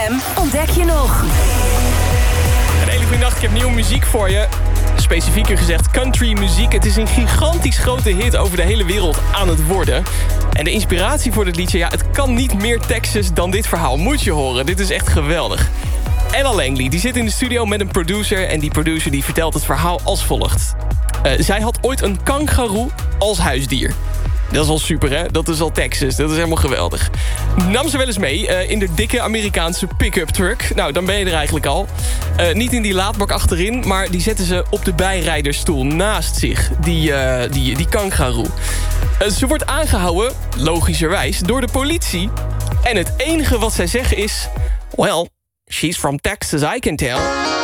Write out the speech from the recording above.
FM ontdek je nog. Een hele goede nacht, ik heb nieuwe muziek voor je. Specifieker gezegd country muziek. Het is een gigantisch grote hit over de hele wereld aan het worden. En de inspiratie voor dit liedje, het kan niet meer Texas dan dit verhaal. Moet je horen, dit is echt geweldig. Ella Langley, die zit in de studio met een producer. En die producer die vertelt het verhaal als volgt. Zij had ooit een kangoeroe als huisdier. Dat is al super, hè? Dat is al Texas. Dat is helemaal geweldig. Nam ze wel eens mee in de dikke Amerikaanse pick-up truck. Nou, dan ben je er eigenlijk al. Niet in die laadbak achterin, maar die zetten ze op de bijrijdersstoel naast zich. Die kangoeroe. Ze wordt aangehouden, logischerwijs, door de politie. En het enige wat zij zeggen is... Well, she's from Texas, I can tell.